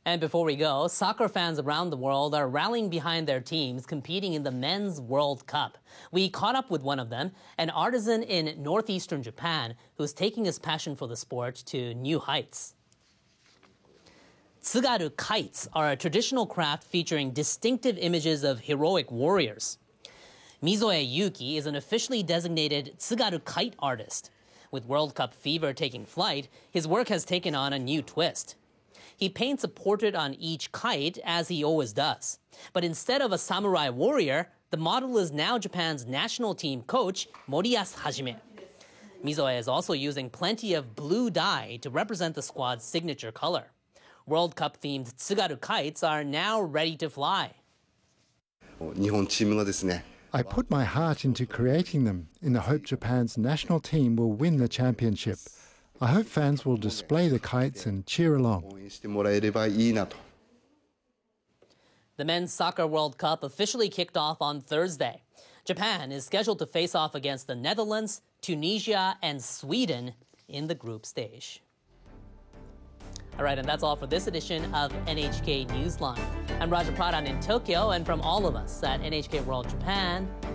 And before we go, soccer fans around the world are rallying behind their teams competing in the Men's World Cup. We caught up with one of them, an artisan in northeastern Japan who's taking his passion for the sport to new heights. Tsugaru kites are a traditional craft featuring distinctive images of heroic warriors. Mizoe Yuki is an officially designated Tsugaru kite artist. With World Cup fever taking flight, his work has taken on a new twist. He paints a portrait on each kite, as he always does. But instead of a samurai warrior, the model is now Japan's national team coach, Moriyasu Hajime. Mizoe is also using plenty of blue dye to represent the squad's signature color. World Cup-themed Tsugaru kites are now ready to fly. I put my heart into creating them in the hope Japan's national team will win the championship. I hope fans will display the kites and cheer along. The Men's Soccer World Cup officially kicked off on Thursday. Japan is scheduled to face off against the Netherlands, Tunisia, and Sweden in the group stage. All right, and that's all for this edition of NHK Newsline. I'm Raja Pradhan in Tokyo, and from all of us at NHK World Japan,